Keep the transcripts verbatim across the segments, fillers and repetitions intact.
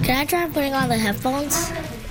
Can I try putting on the headphones?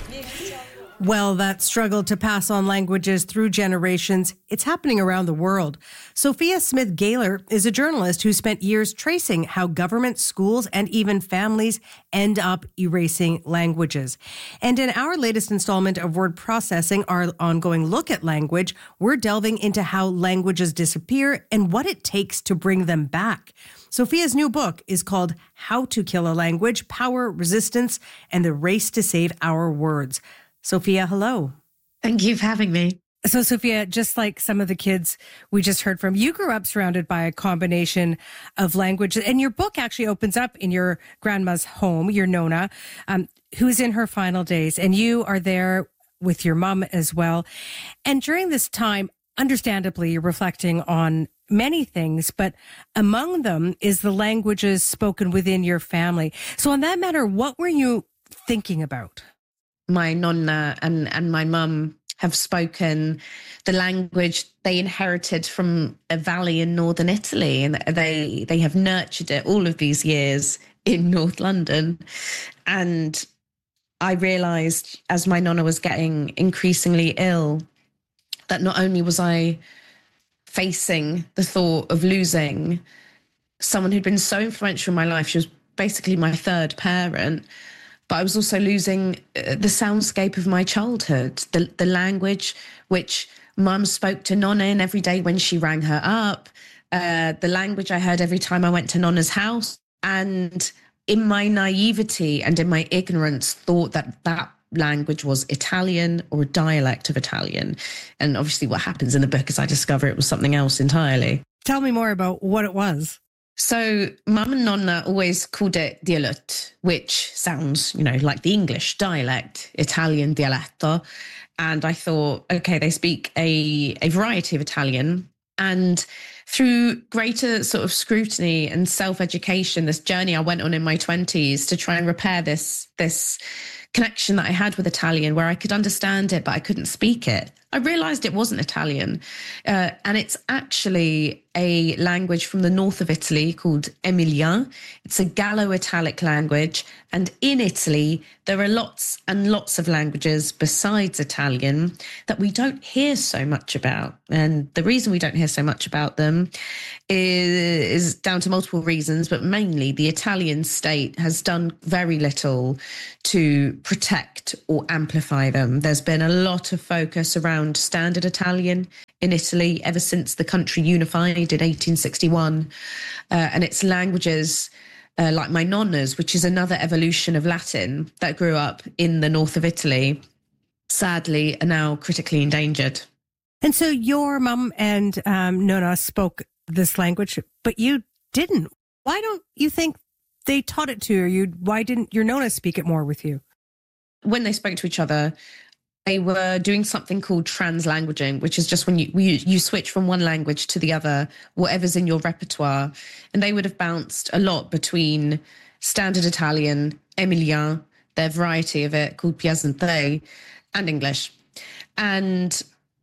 Well, that struggle to pass on languages through generations, it's happening around the world. Sophia Smith-Gaylor is a journalist who spent years tracing how governments, schools, and even families end up erasing languages. And in our latest installment of Word Processing, our ongoing look at language, we're delving into how languages disappear and what it takes to bring them back. Sophia's new book is called How to Kill a Language, Power, Resistance, and the Race to Save Our Words. Sophia, hello. Thank you for having me. So, Sophia, just like some of the kids we just heard from, you grew up surrounded by a combination of languages. And your book actually opens up in your grandma's home, your Nona, um, who's in her final days. And you are there with your mom as well. And during this time, understandably, you're reflecting on many things, but among them is the languages spoken within your family. So on that matter, what were you thinking about? My nonna and, and my mum have spoken the language they inherited from a valley in northern Italy, and they they have nurtured it all of these years in North London. And I realised as my nonna was getting increasingly ill that not only was I facing the thought of losing someone who'd been so influential in my life, she was basically my third parent, but I was also losing the soundscape of my childhood, the, the language which mum spoke to Nonna in every day when she rang her up, uh, the language I heard every time I went to Nonna's house. And in my naivety and in my ignorance, thought that that language was Italian or a dialect of Italian. And obviously what happens in the book is I discover it was something else entirely. Tell me more about what it was. So mum and nonna always called it dialetto, which sounds, you know, like the English dialect, Italian dialetto. And I thought, okay, they speak a, a variety of Italian. And through greater sort of scrutiny and self-education, this journey I went on in my twenties to try and repair this, this connection that I had with Italian, where I could understand it, but I couldn't speak it. I realised it wasn't Italian. Uh, and it's actually a language from the north of Italy called Emilian. It's a Gallo-Italic language. And in Italy, there are lots and lots of languages besides Italian that we don't hear so much about. And the reason we don't hear so much about them is, is down to multiple reasons, but mainly the Italian state has done very little to protect or amplify them. There's been a lot of focus around Standard Italian in Italy ever since the country unified in eighteen sixty-one, uh, and its languages uh, like my nonna's, which is another evolution of Latin that grew up in the north of Italy, sadly are now critically endangered. And so your mum and um, Nonna spoke this language, but you didn't. Why don't you think they taught it to you? you why didn't your Nonna speak it more with you? When they spoke to each other, they were doing something called translanguaging, which is just when you, you you switch from one language to the other, whatever's in your repertoire. And they would have bounced a lot between Standard Italian, Emilian, their variety of it called Piacentais, and English. And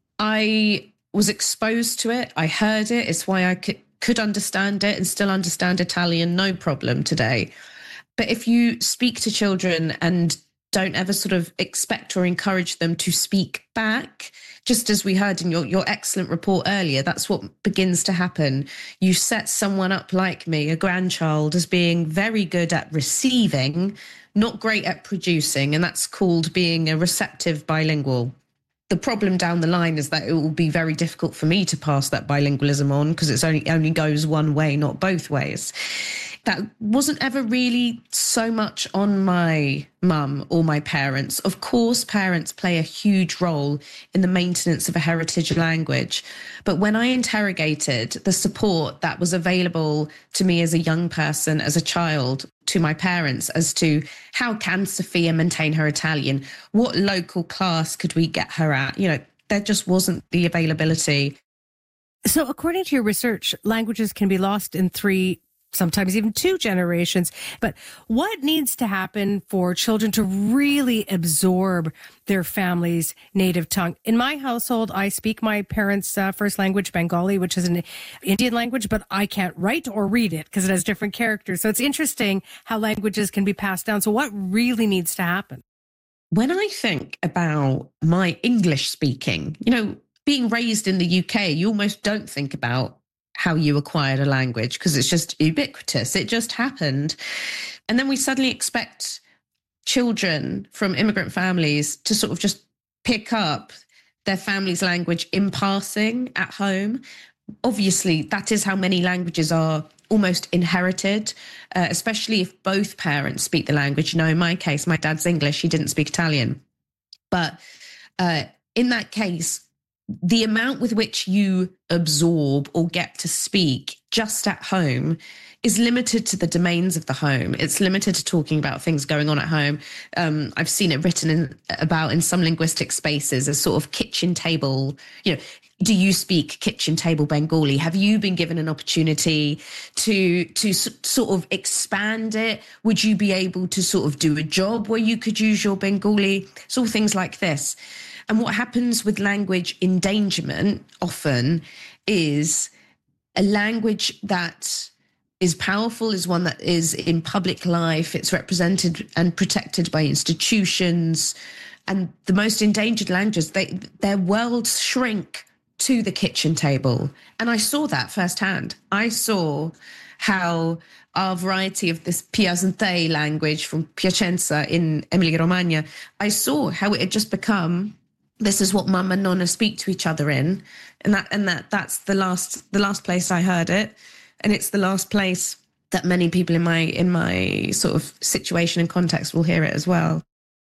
I was exposed to it. I heard it. It's why I could, could understand it and still understand Italian, no problem today. But if you speak to children and don't ever sort of expect or encourage them to speak back, just as we heard in your, your excellent report earlier, that's what begins to happen. You set someone up like me, a grandchild, as being very good at receiving, not great at producing, and that's called being a receptive bilingual. The problem down the line is that it will be very difficult for me to pass that bilingualism on because it's only only goes one way, not both ways. That wasn't ever really so much on my mum or my parents. Of course, parents play a huge role in the maintenance of a heritage language. But when I interrogated the support that was available to me as a young person, as a child, to my parents as to how can Sophia maintain her Italian? What local class could we get her at? You know, there just wasn't the availability. So according to your research, languages can be lost in three sometimes even two generations. But what needs to happen for children to really absorb their family's native tongue? In my household, I speak my parents' uh, first language, Bengali, which is an Indian language, but I can't write or read it because it has different characters. So it's interesting how languages can be passed down. So what really needs to happen? When I think about my English speaking, you know, being raised in the U K, you almost don't think about how you acquired a language because it's just ubiquitous. It just happened. And then we suddenly expect children from immigrant families to sort of just pick up their family's language in passing at home. Obviously, that is how many languages are almost inherited, uh, especially if both parents speak the language. You know, in my case, my dad's English, he didn't speak Italian. But uh, in that case, the amount with which you absorb or get to speak just at home is limited to the domains of the home. It's limited to talking about things going on at home. Um, I've seen it written in, about in some linguistic spaces as sort of kitchen table, you know, do you speak kitchen table Bengali? Have you been given an opportunity to to s- sort of expand it? Would you be able to sort of do a job where you could use your Bengali? It's all things like this. And what happens with language endangerment often is a language that is powerful, is one that is in public life. It's represented and protected by institutions. And the most endangered languages, they, their worlds shrink to the kitchen table. And I saw that firsthand. I saw how our variety of this Piacenza language from Piacenza in Emilia-Romagna, I saw how it had just become, this is what mum and nonna speak to each other in. And that and that that's the last the last place I heard it. And it's the last place that many people in my in my sort of situation and context will hear it as well.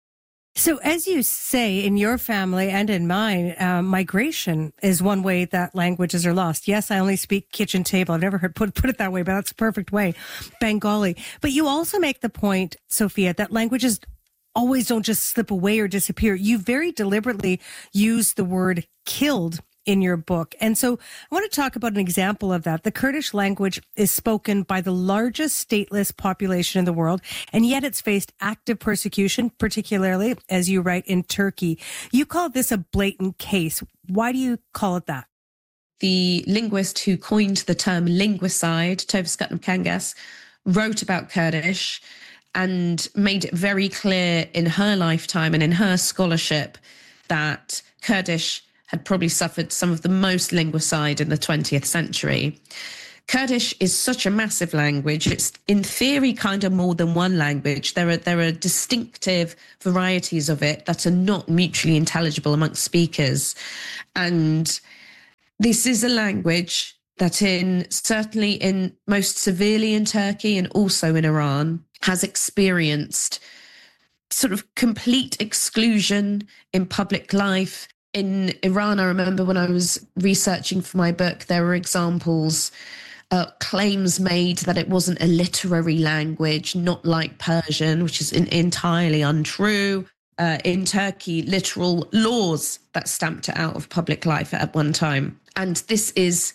So as you say, in your family and in mine, uh, migration is one way that languages are lost. Yes, I only speak kitchen table. I've never heard put, put it that way, but that's a perfect way. Bengali. But you also make the point, Sophia, that languages always don't just slip away or disappear. You very deliberately use the word killed in your book. And so I want to talk about an example of that. The Kurdish language is spoken by the largest stateless population in the world, and yet it's faced active persecution, particularly, as you write, in Turkey. You call this a blatant case. Why do you call it that? The linguist who coined the term linguicide, Tovas Gutnam-Kangas, wrote about Kurdish and made it very clear in her lifetime and in her scholarship that Kurdish had probably suffered some of the most linguicide in the twentieth century. Kurdish is such a massive language. It's in theory kind of more than one language. There are there are distinctive varieties of it that are not mutually intelligible amongst speakers. And this is a language that in certainly in most severely in Turkey and also in Iran has experienced sort of complete exclusion in public life. In Iran, I remember when I was researching for my book, there were examples, uh, claims made that it wasn't a literary language, not like Persian, which is in, entirely untrue. Uh, in Turkey, literal laws that stamped it out of public life at one time. And this is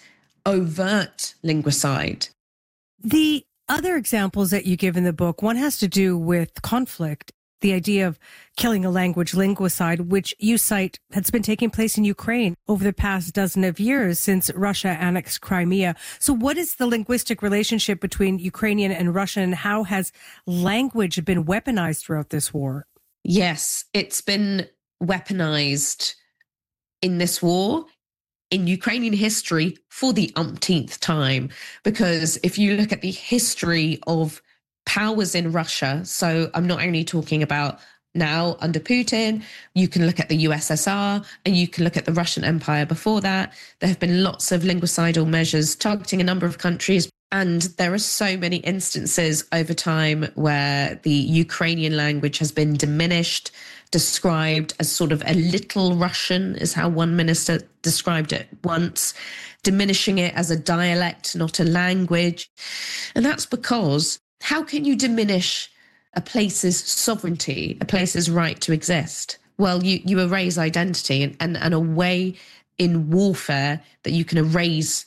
overt linguicide. The other examples that you give in the book, one has to do with conflict. The idea of killing a language, linguicide, which you cite has been taking place in Ukraine over the past dozen of years since Russia annexed Crimea. So what is the linguistic relationship between Ukrainian and Russian, and how has language been weaponized throughout this war? Yes, it's been weaponized in this war, in Ukrainian history, for the umpteenth time. Because if you look at the history of powers in Russia, so I'm not only talking about now under Putin, you can look at the U S S R and you can look at the Russian Empire before that. There have been lots of linguicidal measures targeting a number of countries. And there are so many instances over time where the Ukrainian language has been diminished, described as sort of a little Russian, is how one minister described it once, diminishing it as a dialect, not a language. And that's because how can you diminish a place's sovereignty, a place's right to exist? Well, you, you erase identity, and, and, and a way in warfare that you can erase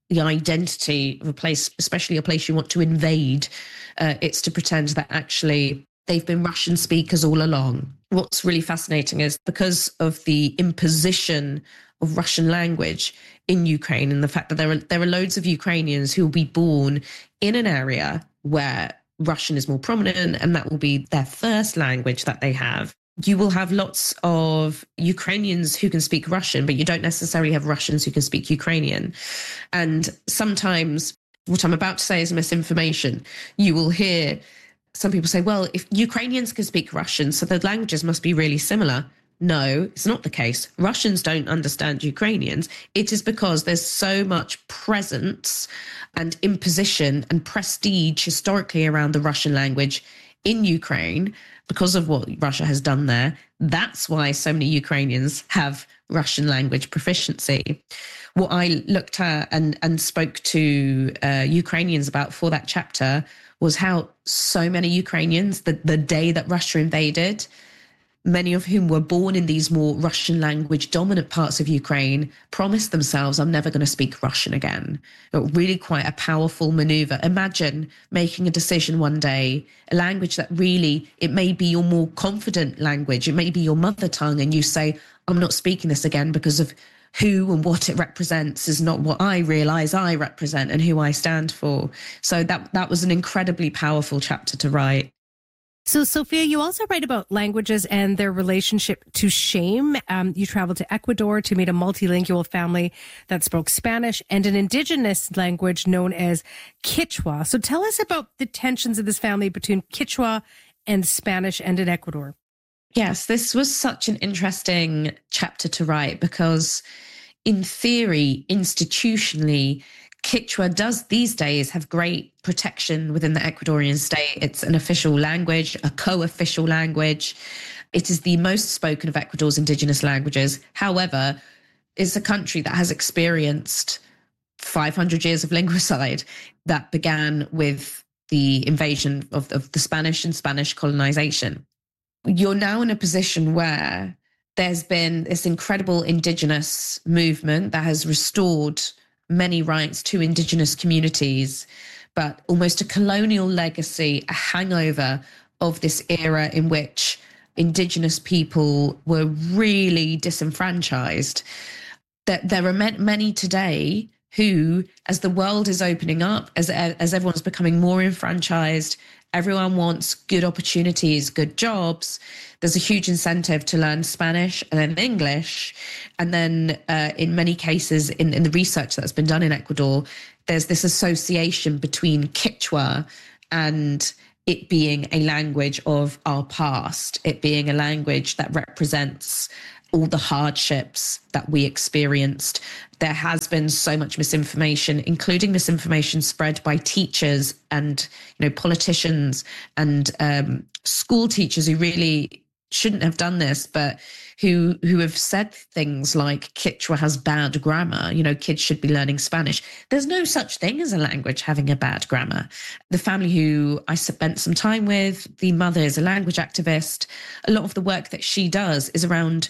the identity of a place, especially a place you want to invade. Uh, it's to pretend that actually they've been Russian speakers all along. What's really fascinating is because of the imposition of Russian language in Ukraine and the fact that there are, there are loads of Ukrainians who will be born in an area where Russian is more prominent and that will be their first language that they have. You will have lots of Ukrainians who can speak Russian, but you don't necessarily have Russians who can speak Ukrainian. And sometimes what I'm about to say is misinformation. You will hear some people say, well, if Ukrainians can speak Russian, so the languages must be really similar. No, it's not the case. Russians don't understand Ukrainians. It is because there's so much presence and imposition and prestige historically around the Russian language in Ukraine because of what Russia has done there. That's why so many Ukrainians have Russian language proficiency. What I looked at and, and spoke to uh, Ukrainians about for that chapter was how so many Ukrainians, the, the day that Russia invaded, many of whom were born in these more Russian language dominant parts of Ukraine, promised themselves, I'm never going to speak Russian again. But really quite a powerful maneuver. Imagine making a decision one day, a language that really, it may be your more confident language, it may be your mother tongue, and you say, I'm not speaking this again because of who and what it represents is not what I realize I represent and who I stand for. So that that was an incredibly powerful chapter to write. So, Sophia, you also write about languages and their relationship to shame. Um, you traveled to Ecuador to meet a multilingual family that spoke Spanish and an indigenous language known as Quechua. So tell us about the tensions of this family between Quechua and Spanish and in Ecuador. Yes, this was such an interesting chapter to write because in theory, institutionally, Quechua does these days have great protection within the Ecuadorian state. It's an official language, a co-official language. It is the most spoken of Ecuador's indigenous languages. However, it's a country that has experienced five hundred years of linguicide that began with the invasion of, of the Spanish and Spanish colonization. You're now in a position where there's been this incredible indigenous movement that has restored many rights to indigenous communities, but almost a colonial legacy, a hangover of this era in which indigenous people were really disenfranchised. That there are many today who, as the world is opening up, as as everyone's becoming more enfranchised, everyone wants good opportunities, good jobs. There's a huge incentive to learn Spanish and then English. And then uh, in many cases, in, in the research that's been done in Ecuador, there's this association between Quechua and it being a language of our past, it being a language that represents all the hardships that we experienced. There has been so much misinformation, including misinformation spread by teachers and, you know, politicians and um, school teachers who really shouldn't have done this, but who who have said things like Quechua has bad grammar. You know, kids should be learning Spanish. There's no such thing as a language having a bad grammar. The family who I spent some time with, the mother is a language activist. A lot of the work that she does is around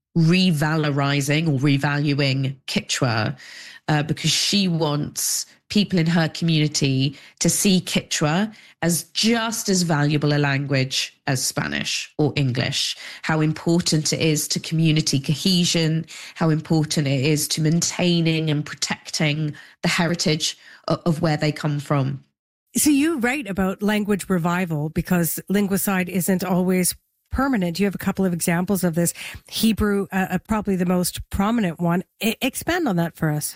revalorizing or revaluing Quechua uh, because she wants people in her community to see Quechua as just as valuable a language as Spanish or English, how important it is to community cohesion, how important it is to maintaining and protecting the heritage of, of where they come from. So you write about language revival because linguicide isn't always permanent. You have a couple of examples of this. Hebrew, uh, probably the most prominent one. I- expand on that for us.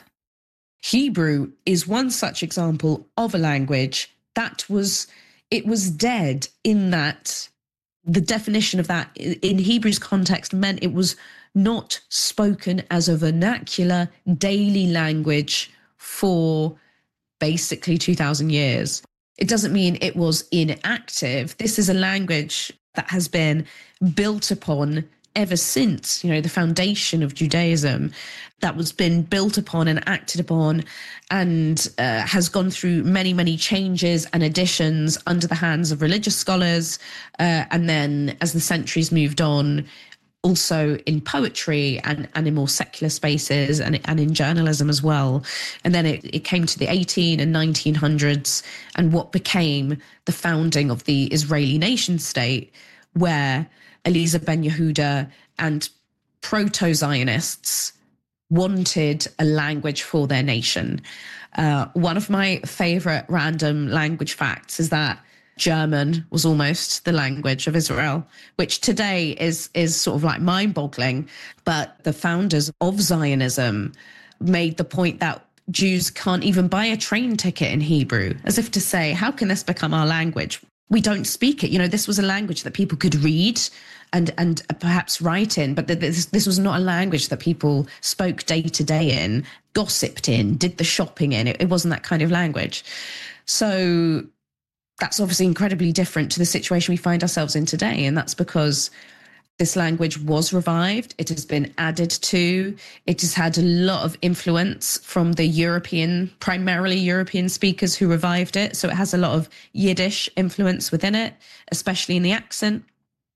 Hebrew is one such example of a language that was, it was dead in that the definition of that in Hebrew's context meant it was not spoken as a vernacular daily language for basically two thousand years. It doesn't mean it was inactive. This is a language that has been built upon ever since, you know, the foundation of Judaism, that was been built upon and acted upon and uh, has gone through many, many changes and additions under the hands of religious scholars. Uh, and then as the centuries moved on, also in poetry and, and in more secular spaces and, and in journalism as well. And then it, it came to the eighteen and nineteen hundreds and what became the founding of the Israeli nation state, where Eliezer Ben Yehuda and proto-Zionists wanted a language for their nation. Uh, one of my favorite random language facts is that German was almost the language of Israel, which today is is sort of like mind-boggling. But the founders of Zionism made the point that Jews can't even buy a train ticket in Hebrew, as if to say, how can this become our language? We don't speak it. You know, this was a language that people could read and and perhaps write in, but this, this was not a language that people spoke day to day in, gossiped in, did the shopping in. It, it wasn't that kind of language. So that's obviously incredibly different to the situation we find ourselves in today. And that's because this language was revived. It has been added to. It has had a lot of influence from the European, primarily European speakers who revived it. So it has a lot of Yiddish influence within it, especially in the accent.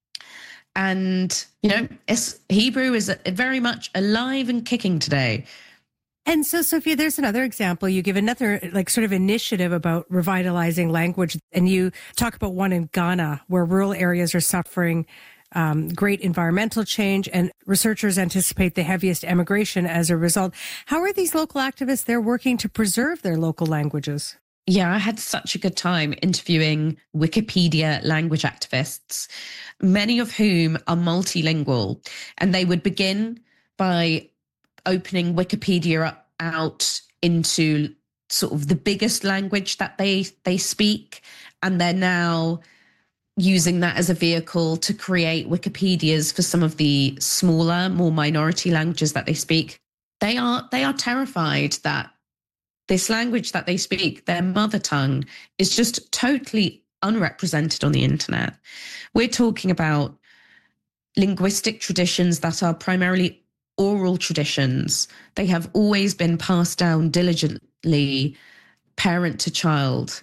And, you know, it's, Hebrew is very much alive and kicking today. And so, Sophia, there's another example. You give another like sort of initiative about revitalizing language, and you talk about one in Ghana where rural areas are suffering um, great environmental change, and researchers anticipate the heaviest emigration as a result. How are these local activists there working to preserve their local languages? Yeah, I had such a good time interviewing Wikipedia language activists, many of whom are multilingual, and they would begin by opening Wikipedia up, out into sort of the biggest language that they they speak, and they're now using that as a vehicle to create Wikipedias for some of the smaller, more minority languages that they speak. They are they are terrified that this language that they speak, their mother tongue, is just totally unrepresented on the internet. We're talking about linguistic traditions that are primarily oral traditions. They have always been passed down diligently, parent to child.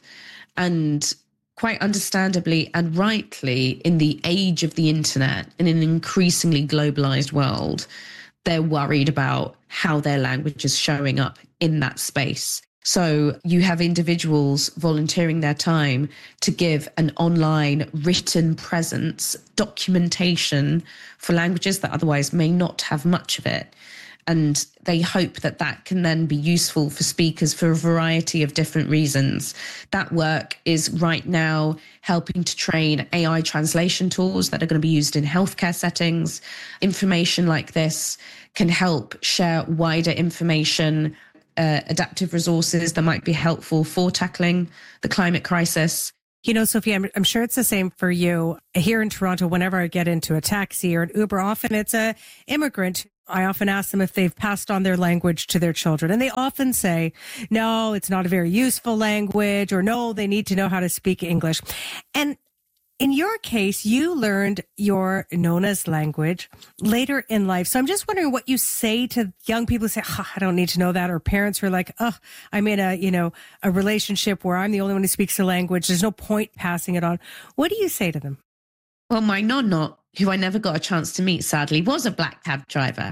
And quite understandably and rightly, in the age of the internet, in an increasingly globalized world, they're worried about how their language is showing up in that space. So you have individuals volunteering their time to give an online written presence, documentation for languages that otherwise may not have much of it. And they hope that that can then be useful for speakers for a variety of different reasons. That work is right now helping to train A I translation tools that are going to be used in healthcare settings. Information like this can help share wider information, uh, adaptive resources that might be helpful for tackling the climate crisis. You know, Sophia, I'm, I'm sure it's the same for you. Here in Toronto, whenever I get into a taxi or an Uber, often it's a immigrant. I often ask them if they've passed on their language to their children. And they often say, no, it's not a very useful language, or no, they need to know how to speak English. And in your case, you learned your Nona's language later in life. So I'm just wondering what you say to young people who say, oh, I don't need to know that. Or parents who are like, oh, I'm in a, you know, a relationship where I'm the only one who speaks the language. There's no point passing it on. What do you say to them? Well, my nonna, who I never got a chance to meet, sadly, was a black cab driver,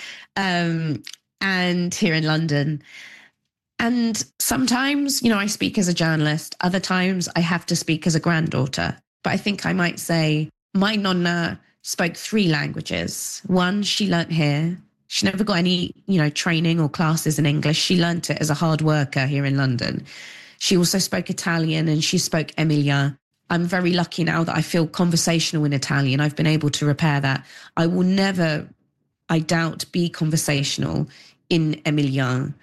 um, and here in London. And sometimes, you know, I speak as a journalist. Other times I have to speak as a granddaughter. But I think I might say my nonna spoke three languages. One, she learnt here. She never got any, you know, training or classes in English. She learnt it as a hard worker here in London. She also spoke Italian and she spoke Emilia. I'm very lucky now that I feel conversational in Italian. I've been able to repair that. I will never, I doubt, be conversational in Emilian.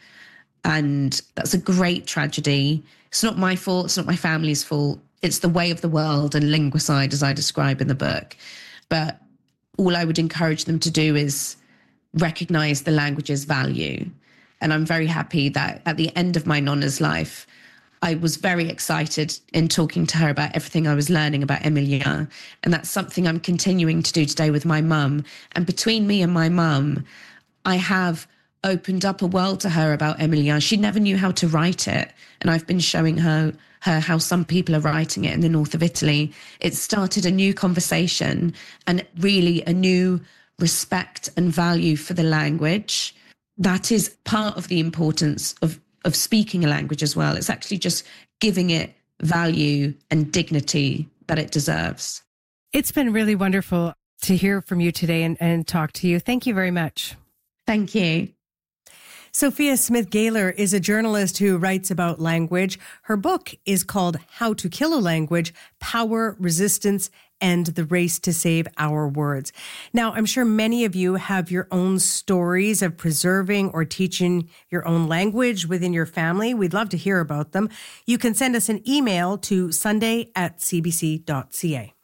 And that's a great tragedy. It's not my fault. It's not my family's fault. It's the way of the world and linguicide, as I describe in the book. But all I would encourage them to do is recognize the language's value. And I'm very happy that at the end of my nonna's life, I was very excited in talking to her about everything I was learning about Emilia. And that's something I'm continuing to do today with my mum. And between me and my mum, I have opened up a world to her about Emilia. She never knew how to write it. And I've been showing her, her how some people are writing it in the north of Italy. It started a new conversation and really a new respect and value for the language. That is part of the importance of, of speaking a language as well. It's actually just giving it value and dignity that it deserves. It's been really wonderful to hear from you today and, and talk to you. Thank you very much. Thank you. Sophia Smith-Gaylor is a journalist who writes about language. Her book is called How to Kill a Language: Power, Resistance, and the Race to Save Our Words. Now, I'm sure many of you have your own stories of preserving or teaching your own language within your family. We'd love to hear about them. You can send us an email to sunday at c b c dot c a.